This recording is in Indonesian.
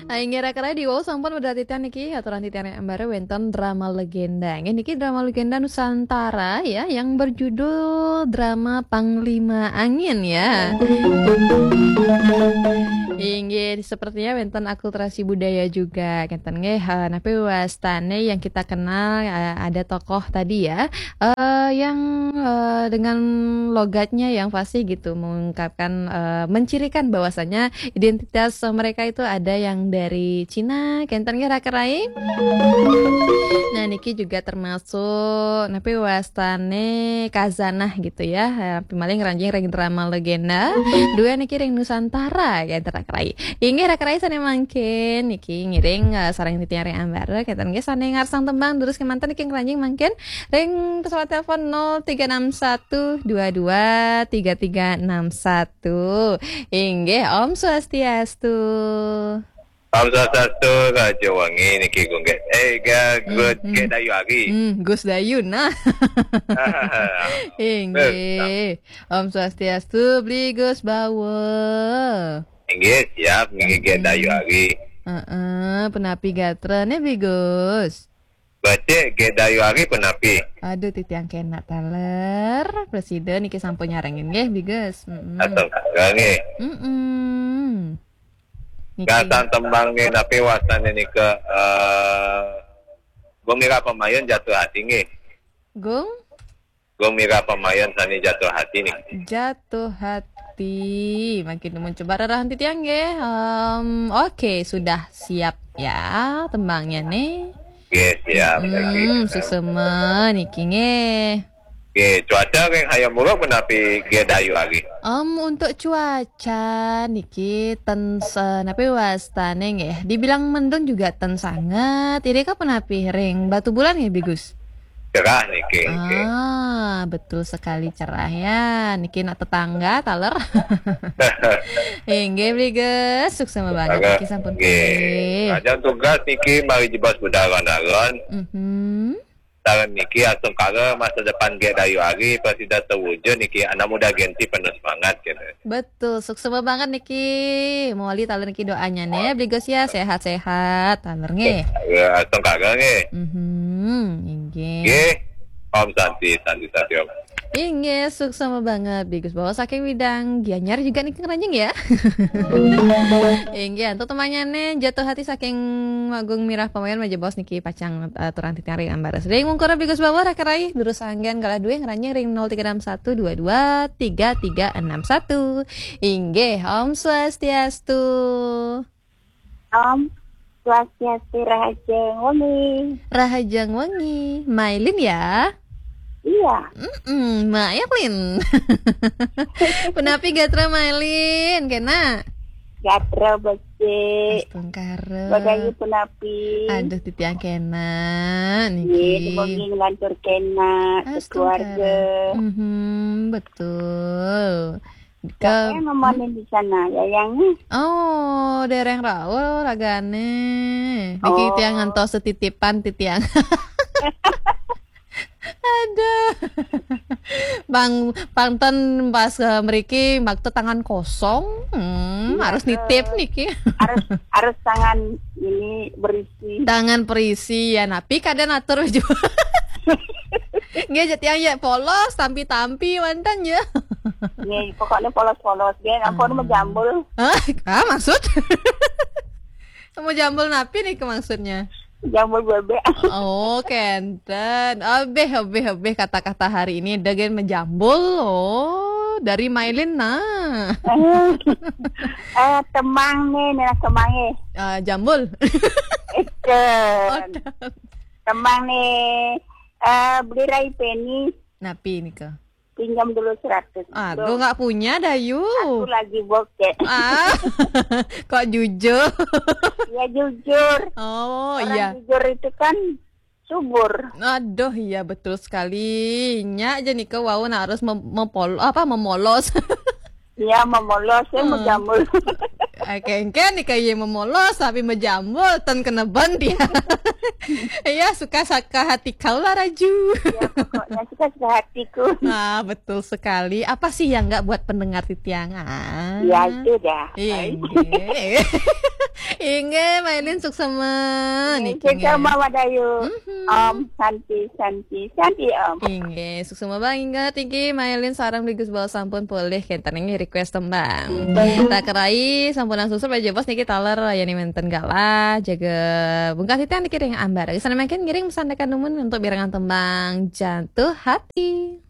Aing kira di wow sampun udah titian niki aturan titian yang baru wonten drama legenda. Ini niki drama legenda Nusantara ya yang berjudul drama Panglima Angin ya. Inggih sepertinya wonten akulturasi budaya juga kenten nggih napi wastane yang kita kenal ada tokoh tadi ya yang dengan logatnya yang fasih gitu mengungkapkan mencirikan bahwasanya identitas mereka itu ada yang dari Cina kenten nggih rakerai. Nah niki juga termasuk napi wastane kazanah gitu ya. Pimaling ranjing ring drama legenda. Dua niki ring Nusantara kenten rakerai. Inggih rakerai sane mangkin niki ngiring sareng titian ring ambar kenten nggih sane ngarsang tembang terus kemanten niki ranjing mangkin ring pesawat telepon 0361223361. Inggih Om Swastiastu. Om Swastiastu Raja Wangi niki gungge ke dayu lagi. Gus Dayun nah. Inggih Om Swastiastu beli Gus Bawa. Inggih siap niki ke dayu lagi. Penapi gatrane beli Gus. Baca ke dayu lagi penapi. Aduh titiang kena taler presiden niki sampun nyarengin nggih beli Gus. Atau nggih. Gasan tembang nggih napi wasane nika Gomira Pemayan jatuh hati nggih. Gomira Pemayan sani jatuh hati nih. Jatuh hati. Makin mencoba rarahan titiang nggih. Oke, sudah siap ya tembangnya nih. Oke, siap. Susema niki nggih. Oke, cuaca yang hayam buruk menapi ge dayu lagi. Untuk cuaca niki ten napi wastane nggih. Dibilang mendung juga ten sangat. Ini ka penapi ring batu bulan nggih Bigus. Cerah niki. Betul sekali cerah ya. Niki nak tetangga taler. Nggih Bigus, sukses banget niki sampun nggih. Ajan tugas niki mari jebas budaran-daran. Tangan niki asung kara masa depan ge dayu lagi pasti dah terwujud niki anak muda genti penuh semangat gitu. Betul, sukses banget niki. Mawali taler niki doanya nih, Bligos ya sehat-sehat taler nge. Ya, asung kara nge. Inggih. Nggih. Om Santi Om. Inggih, sukses banget Bligos bawa saking widang gianyar juga nih keranjing ya. Inggih, untuk temannya nih jatuh hati saking Agung Mirah Pemayan maja bos niki pacang aturan titiang ring ambaras. Ring mungkura Bligos bawa rakerai durus sanggan galah duwe ngeranjing ring 0361223361. Inggih, Om Swastiastu. Om Swastiastu Rahajeng Wangi. Rahajeng Wangi. Mailin ya. Iya. Mailin. Penapi gatra Mailin kena. Gatra bece. Astungkara. Bagayu penapi. Aduh titiang kena niki. Niki ngelantur kena keluarga. Betul. Saya memanen di sana yayangnya. Oh, dereng Raul ragane. Niki tiang ngantos setitipan titiang. Aduh. Bang Panten pas mriki waktu tangan kosong. Harus nitip niki. harus tangan ini berisi. Tangan berisi ya napi kadang atur juga. Nggih jatiang ya polos tampi-tampi mantan ya. Nggih pokoknya polos-polos nggih ampun menjambul. Maksud? Mau jambul napi nih ke maksudnya? Jambul bebek. Oh, kenten. Obeh kata-kata hari ini dagen menjambul. Oh, dari Mailin nah. Temang nih, temangnya. Jambul. Temang nih. Beli rai penny. Napi nih ke? Pinjam dulu 100. Aduh nggak punya Dayu. Aku lagi bokeh. Kok jujur? Ya jujur. Oh orang iya. Jujur itu kan subur. Aduh iya betul sekali. Nya aja nih ke wow harus memolos. Iya memolos ya menjambul. Kengken nih kayak memolos tapi menjambul ten keneban dia. Iya suka hati kau lah Raju. Ya pokoknya suka hatiku. Nah betul sekali. Apa sih yang nggak buat pendengar titiangan? Ya itu dah. Iya. Inge mailin suksema niki Suksema Madayu. Santi Om. Inge suksema bang ingat iki mailin sarang ligus bawa sampun boleh kentan ini request tembang. Tak kerai sampunan susur aja bos niki taler yani menten galah jaga bungkas itu yang dikiring ambar. Sana makin ngiring pesan dekan numun untuk birangan tembang jatuh hati.